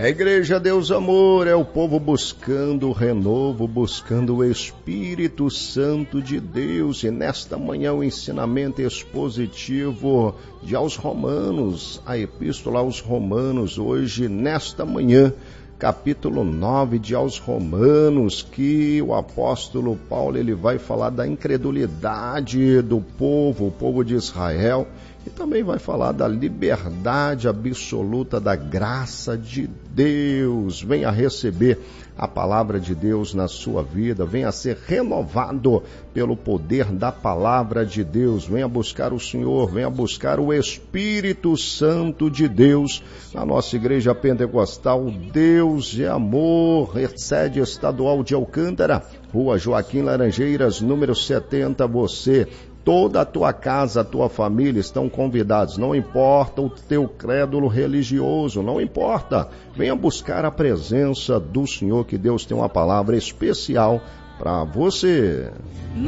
A Igreja Deus Amor é o povo buscando o renovo, buscando o Espírito Santo de Deus. E nesta manhã o ensinamento expositivo de aos Romanos, a Epístola aos Romanos, hoje, nesta manhã, capítulo 9 de aos Romanos, que o apóstolo Paulo ele vai falar da incredulidade do povo, o povo de Israel, e também vai falar da liberdade absoluta da graça de Deus. Venha receber a palavra de Deus na sua vida, venha ser renovado pelo poder da palavra de Deus, venha buscar o Senhor, venha buscar o Espírito Santo de Deus na nossa Igreja Pentecostal Deus é Amor, sede estadual de Alcântara, Rua Joaquim Laranjeiras, número 70, você, toda a tua casa, a tua família estão convidados, não importa o teu crédulo religioso, não importa, venha buscar a presença do Senhor, que Deus tem uma palavra especial para você.